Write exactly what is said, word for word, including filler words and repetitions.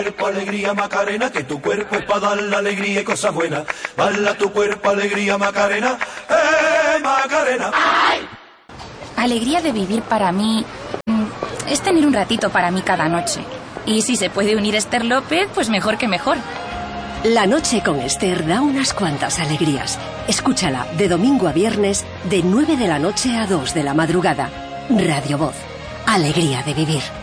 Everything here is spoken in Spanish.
Cuerpo, alegría, Macarena, que tu cuerpo es para dar la alegría y cosas buenas. Baila tu cuerpo, alegría, Macarena, ¡eh, Macarena! ¡Ay! Alegría de vivir para mí es tener un ratito para mí cada noche. Y si se puede unir Esther López, pues mejor que mejor. La noche con Esther da unas cuantas alegrías. Escúchala de domingo a viernes, de nueve de la noche a dos de la madrugada. Radio Voz. Alegría de vivir.